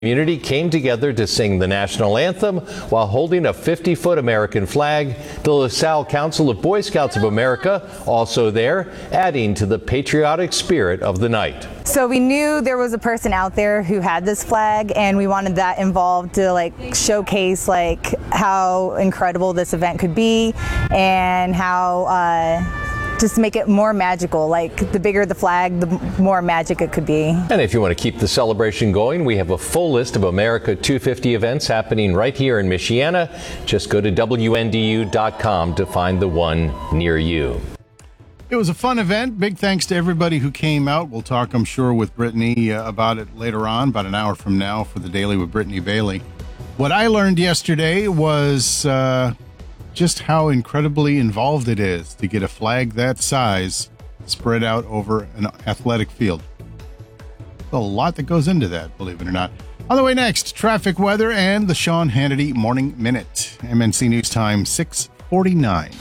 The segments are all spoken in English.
Community came together to sing the national anthem while holding a 50-foot American flag. The LaSalle Council of Boy Scouts of America also there, adding to the patriotic spirit of the night. So we knew there was a person out there who had this flag, and we wanted that involved to showcase how incredible this event could be and how just make it more magical. The bigger the flag, the more magic it could be. And if you want to keep the celebration going, we have a full list of America 250 events happening right here in Michiana. Just go to WNDU.com to find the one near you. It was a fun event. Big thanks to everybody who came out. We'll talk, I'm sure, with Brittany about it later on, about an hour from now, for the Daily with Brittany Bailey. What I learned yesterday was just how incredibly involved it is to get a flag that size spread out over an athletic field. A lot that goes into that, believe it or not. On the way next, traffic, weather, and the Sean Hannity Morning Minute. MNC News Time, 6:49.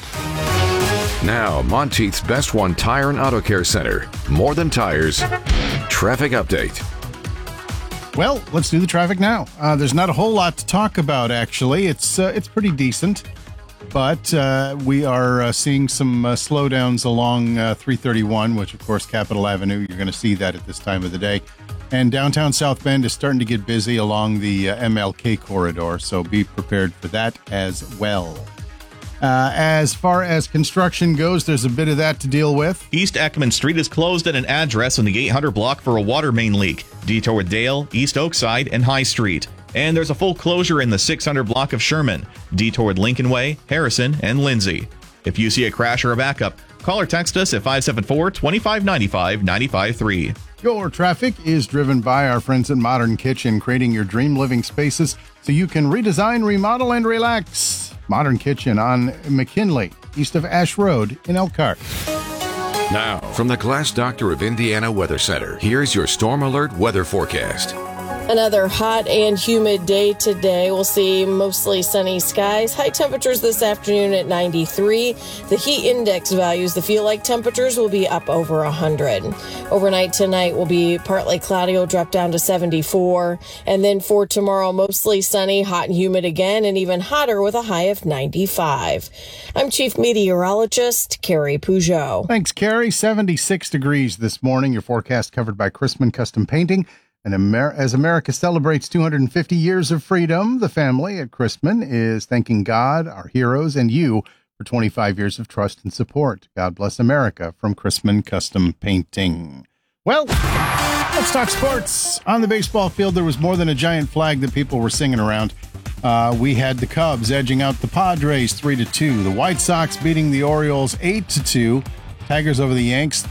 Now, Monteith's Best One Tire and Auto Care Center. More than tires. Traffic update. Well, let's do the traffic now. There's not a whole lot to talk about, actually. It's pretty decent. But we are seeing some slowdowns along 331, which, of course, Capitol Avenue. You're going to see that at this time of the day. And downtown South Bend is starting to get busy along the MLK corridor, so be prepared for that as well. As far as construction goes, there's a bit of that to deal with. East Ekman Street is closed at an address on the 800 block for a water main leak. Detour with Dale, East Oakside, and High Street. And there's a full closure in the 600 block of Sherman, Detour with Lincoln Way, Harrison, and Lindsay. If you see a crash or a backup, call or text us at 574-2595-953. Your traffic is driven by our friends at Modern Kitchen, creating your dream living spaces so you can redesign, remodel, and relax. Modern Kitchen on McKinley, east of Ash Road in Elkhart. Now, from the Glass Doctor of Indiana Weather Center, here's your Storm Alert weather forecast. Another hot and humid day today. We'll see mostly sunny skies. High temperatures this afternoon at 93. The heat index values, the feel-like temperatures, will be up over 100. Overnight tonight will be partly cloudy. Will drop down to 74. And then for tomorrow, mostly sunny, hot and humid again, and even hotter with a high of 95. I'm Chief Meteorologist Carrie Peugeot. Thanks, Carrie. 76 degrees this morning. Your forecast covered by Chrisman Custom Painting. And as America celebrates 250 years of freedom, the family at Chrisman is thanking God, our heroes, and you for 25 years of trust and support. God bless America from Chrisman Custom Painting. Well, let's talk sports. On the baseball field, there was more than a giant flag that people were singing around. We had the Cubs edging out the Padres 3-2. The White Sox beating the Orioles 8-2. Tigers over the Yanks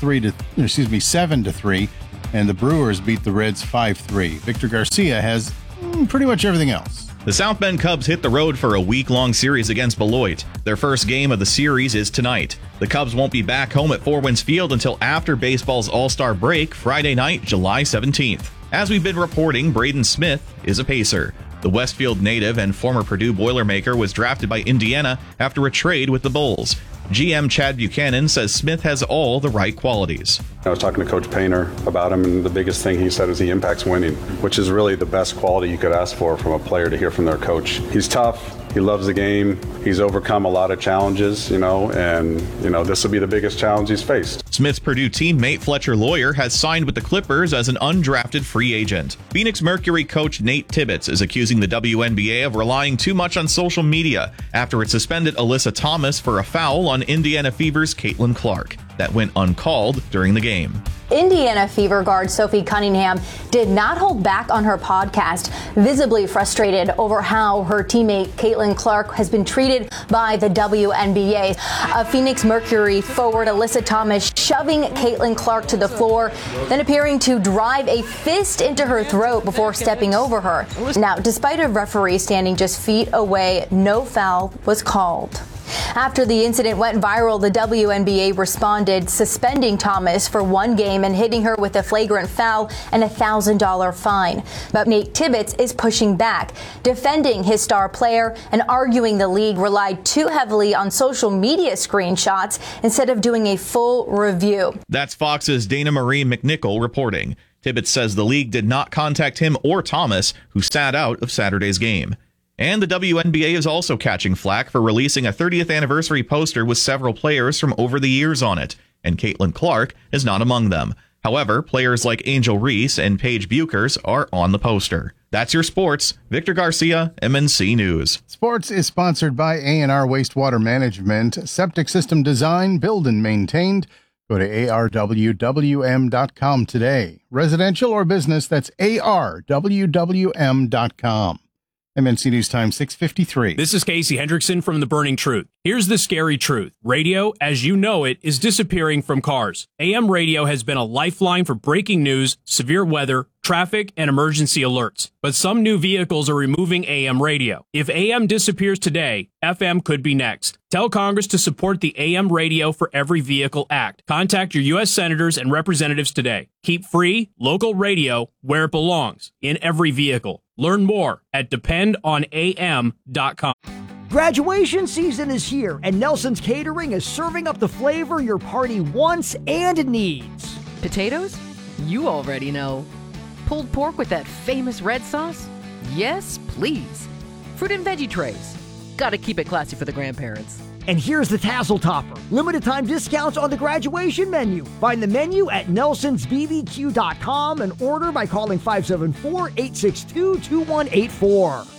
7-3. And the Brewers beat the Reds 5-3. Victor Garcia has pretty much everything else. The South Bend Cubs hit the road for a week-long series against Beloit. Their first game of the series is tonight. The Cubs won't be back home at Four Winds Field until after baseball's All-Star break, Friday night, July 17th. As we've been reporting, Braden Smith is a pacer. The Westfield native and former Purdue Boilermaker was drafted by Indiana after a trade with the Bulls. GM Chad Buchanan says Smith has all the right qualities. I was talking to Coach Painter about him, and the biggest thing he said is he impacts winning, which is really the best quality you could ask for from a player to hear from their coach. He's tough. He loves the game. He's overcome a lot of challenges, and this will be the biggest challenge he's faced. Smith's Purdue teammate Fletcher Lawyer has signed with the Clippers as an undrafted free agent. Phoenix Mercury coach Nate Tibbetts is accusing the WNBA of relying too much on social media after it suspended Alyssa Thomas for a foul on Indiana Fever's Caitlin Clark that went uncalled during the game. Indiana Fever guard Sophie Cunningham did not hold back on her podcast, visibly frustrated over how her teammate Caitlin Clark has been treated by the WNBA. Phoenix Mercury forward Alyssa Thomas shoving Caitlin Clark to the floor, then appearing to drive a fist into her throat before stepping over her. Now, despite a referee standing just feet away, no foul was called. After the incident went viral, the WNBA responded, suspending Thomas for 1 game and hitting her with a flagrant foul and a $1,000 fine. But Nate Tibbetts is pushing back, defending his star player and arguing the league relied too heavily on social media screenshots instead of doing a full review. That's Fox's Dana Marie McNichol reporting. Tibbetts says the league did not contact him or Thomas, who sat out of Saturday's game. And the WNBA is also catching flack for releasing a 30th anniversary poster with several players from over the years on it, and Caitlin Clark is not among them. However, players like Angel Reese and Paige Buchers are on the poster. That's your sports. Victor Garcia, MNC News. Sports is sponsored by A&R Wastewater Management. Septic system design, built and maintained. Go to arwwm.com today. Residential or business, that's arwwm.com. MNC News Time 6:53. This is Casey Hendrickson from The Burning Truth. Here's the scary truth. Radio, as you know it, is disappearing from cars. AM radio has been a lifeline for breaking news, severe weather, traffic, and emergency alerts. But some new vehicles are removing AM radio. If AM disappears today, FM could be next. Tell Congress to support the AM Radio for Every Vehicle Act. Contact your U.S. senators and representatives today. Keep free, local radio where it belongs, in every vehicle. Learn more at dependonam.com. Graduation season is here, and Nelson's Catering is serving up the flavor your party wants and needs. Potatoes? You already know. Pulled pork with that famous red sauce? Yes, please. Fruit and veggie trays. Gotta keep it classy for the grandparents. And here's the Tassel Topper. Limited time discounts on the graduation menu. Find the menu at nelsonsbbq.com and order by calling 574-862-2184.